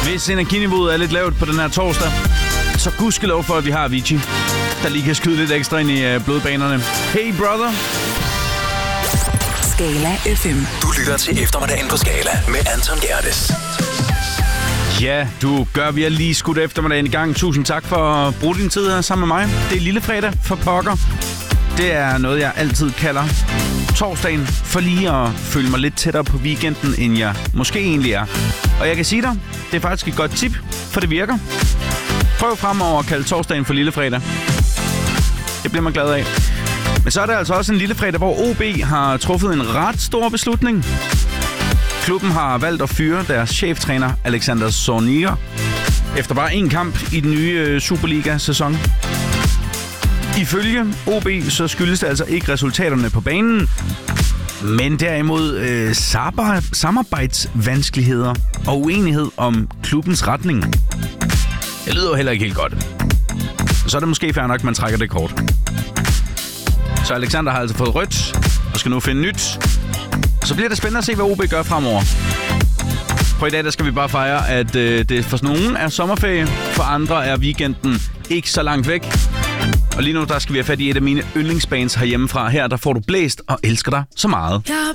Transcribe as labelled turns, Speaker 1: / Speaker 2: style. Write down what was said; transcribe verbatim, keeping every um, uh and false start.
Speaker 1: Hvis energiniveauet er lidt lavt på den her torsdag, så gudskelov for, at vi har Avicii, der lige kan skyde lidt ekstra ind i blodbanerne. Hey brother!
Speaker 2: Skala F M.
Speaker 3: Du lytter til eftermiddagen på Skala med Anton Gerdes.
Speaker 1: Ja, du gør vi lige skudt eftermiddagen i gang. Tusind tak for at bruge din tid her sammen med mig. Det er lille fredag for pokker. Det er noget, jeg altid kalder torsdagen, for lige at føle mig lidt tættere på weekenden, end jeg måske egentlig er. Og jeg kan sige dig, det er faktisk et godt tip, for det virker. Prøv fremover at kalde torsdagen for lille fredag. Det bliver man glad af. Men så er det altså også en lille fredag, hvor O B har truffet en ret stor beslutning. Klubben har valgt at fyre deres cheftræner Alexander Zorniger efter bare én kamp i den nye Superliga-sæson. Ifølge O B så skyldes det altså ikke resultaterne på banen, men derimod øh, samarbejdsvanskeligheder og uenighed om klubbens retning. Det lyder jo heller ikke helt godt. Så er det måske fair nok, at man trækker det kort. Så Alexander har altså fået rødt og skal nu finde nyt. Så bliver det spændende at se, hvad O B gør fremover. For i dag der skal vi bare fejre, at øh, det for nogen er sommerferie, for andre er weekenden ikke så langt væk. Og lige nu der skal vi have fat i et af mine yndlingsbands herhjemmefra. Her der får du Blæst og Elsker dig så meget.
Speaker 4: Jeg